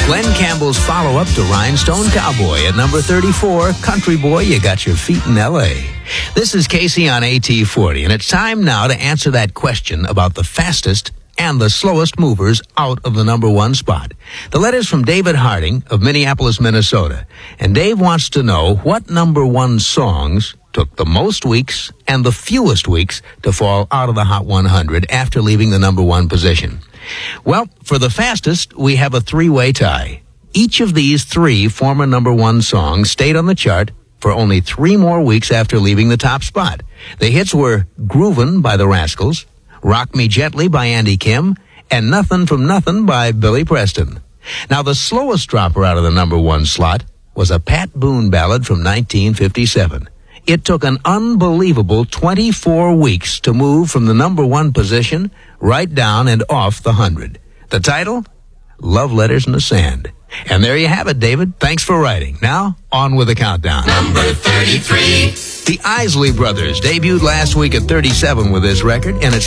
Glenn Campbell's follow-up to Rhinestone Cowboy at number 34, Country Boy, You Got Your Feet in L.A. This is Casey on AT40, and it's time now to answer that question about the fastest and the slowest movers out of the number one spot. The letter's from David Harding of Minneapolis, Minnesota. And Dave wants to know what number one songs took the most weeks and the fewest weeks to fall out of the Hot 100 after leaving the number one position. Well, for the fastest, we have a three-way tie. Each of these three former number one songs stayed on the chart for only 3 more weeks after leaving the top spot. The hits were Groovin' by the Rascals, Rock Me Gently by Andy Kim, and Nothing from Nothing by Billy Preston. Now, the slowest dropper out of the number one slot was a Pat Boone ballad from 1957. It took an unbelievable 24 weeks to move from the number one position right down and off the 100. The title? Love Letters in the Sand. And there you have it, David. Thanks for writing. Now, on with the countdown. Number 33. The Isley Brothers debuted last week at 37 with this record, and it's